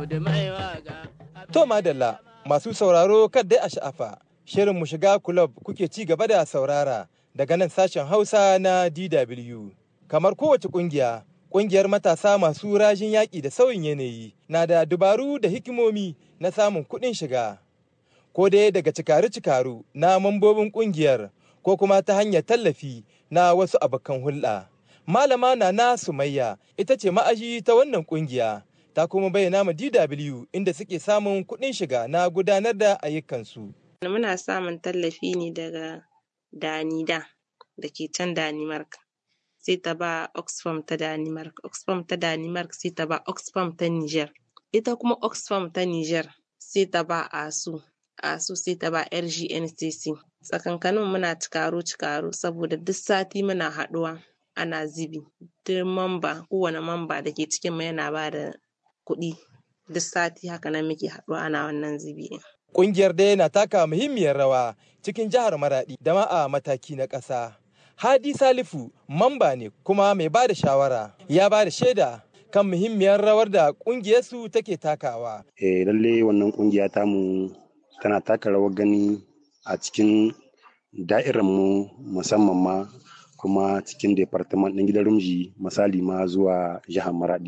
To madalla masu sauraro dai a sha'afa shirin mu shiga kulob kuke ci gaba da saurara daga nan sashen Hausa na DW. Kamar kowace ƙungiyar matasa masu rajin yaƙi da sauyin yanayi na da dubaru da hikimomi na samun kuɗin shiga. Ko dai daga cikaru-cikaru na mambobin ƙungiyar ko kuma ta hanyar tallafi na wasu abokan hulɗa. Malama Nana Sumayya ita ce ma'aji ta wannan ƙungiya. Ta kuma bayyana ma DW inda suke samun kuɗin shiga na gudanar da ayyukansu. Muna samun tallafi ne daga Danida da ke can Danimark, sai ta ba Oxfam ta Danimark, Oxfam ta Danimark sai ta ba Oxfam ta Niger. Ita kuma Oxfam ta Niger sai ta ba ASU, ASU sai ta ba RGNCC. Tsakankanin muna cikaro saboda duk sati muna haɗuwa ana zibi. Duk kowane mamba da ke cikin mu yana ba da kuɗi duk sati haka nan muke haɗuwa ana wannan zubi. Ƙungiyar dai na taka muhimmiyar rawa cikin jihar Maraɗi da ma a mataki na ƙasa. Hadi Salifu mamba ne kuma mai ba da shawara ya ba da shaida kan muhimmiyar rawar da ƙungiyarsu take takawa. Lalle wannan ƙungiya tamu tana taka rawar gani a cikin da'iranmu musamman ma kuma cikin departament ɗin gidan rumji misali ma zuwa jihar Maraɗi.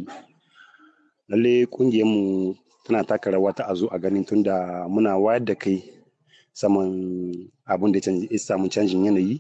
Lalle ƙungiyarmu tana taka rawa ta a zo a ganin tunda muna wayar da kai saman abin da ya samu canjin yanayi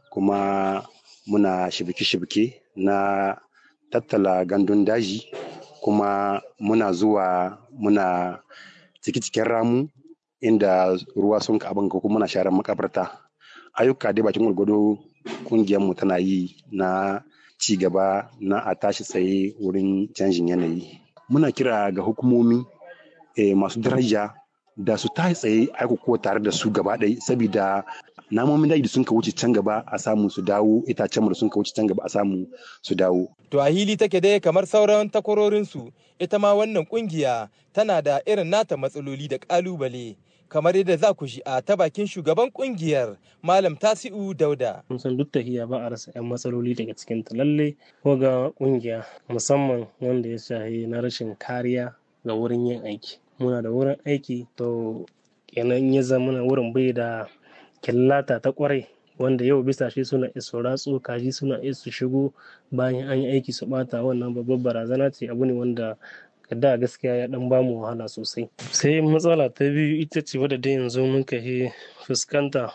kuma muna shibike-shibike na tattala gandun daji kuma muna zuwa muna cikin ramu inda ruwa sun ka abin kuma muna sharar makabarta. Ayyuka dai bakin gwargwado ƙungiyarmu tana yi na ci gaba na a tashi tsaye wurin canjin yanayi. Muna kira ga hukumomi masu daraja da su tashi tsaye aiko tare da su gaba ɗaya saboda namomin daji da sun ka wuce can gaba a samu su dawo, itacen da sun ka wuce can gaba a samu su dawo. To a hili take dai kamar sauran takwarorinsu ita ma wannan kungiya tana da irin nata matsaloli da ƙalubale kamar yadda za ku ji a ta bakin shugaban kungiyar Malam Tasi'u Dauda. Mun san duk tahiya ba a rasa 'yan matsaloli daga cikin ta lalle ko ga kungiya musamman wanda ya shahi na rashin kariya ga wurin yin aiki. Muna da wurin aiki to kenan ya zama wurin bai da killata ta kwarai wanda yau bisa shi suna iso ratsu kaji suna iso shigo bayan an yi aiki su bata wannan babbar barazana ce abu ne wanda da gaskiya ya dan bamu wahala sosai. Sai matsala ta biyu ita ce wadda dai yanzu muka yi fuskanta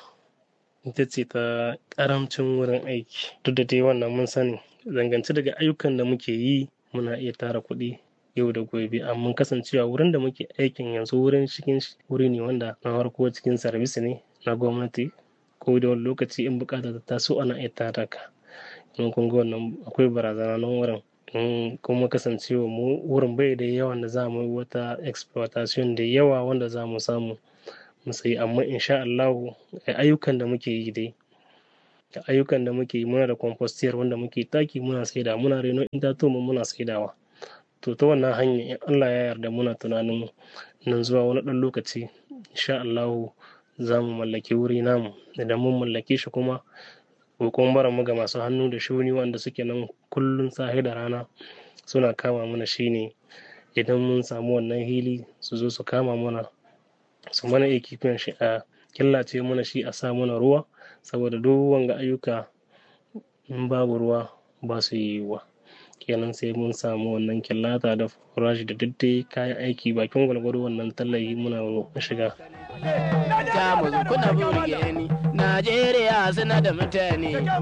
ita ce ta karamcin wurin aiki. Duk da dai wannan mun sani dangance daga ayyukan da muke yi muna iya tara kuɗi yau da gobe amma kasancewa wurin da muke aikin yanzu wurin cikin wuri ne wanda na farko cikin service ne na gwamnati ko da wani lokaci in bukata ta taso ana iya tara ka. Kun ga wannan akwai barazana nan wurin. Kuma kasancewa mu wurin bai da yawan da za mu yi wata exploitation da yawa wanda za mu samu mu sayi amma insha Allah ayyukan da muke yi dai ayyukan da muke yi muna da compostiyar wanda muke taki muna saida muna reno itatuwa muna saidawa to ta wannan hanya in Allah ya yarda muna tunanin nan zuwa wani dan lokaci insha Allah za mu mallaki wuri namu idan mun mallake shi kuma kokon bara mu ga masu hannu da shuni wanda suke nan kullun sahi da rana suna kama mana shine idan mun samu wannan hili su zo su kama mana su mana ekipin shi a killace mana shi a sa mana ruwa saboda duk wanga ayyuka in babu ruwa ba su yi wa kenan sai mun samu wannan killata da furashi da daddai kayan aiki bakin gwalgwado wannan tallafi muna shiga. Jamus kuna burge ni, Najeriya suna da mutane.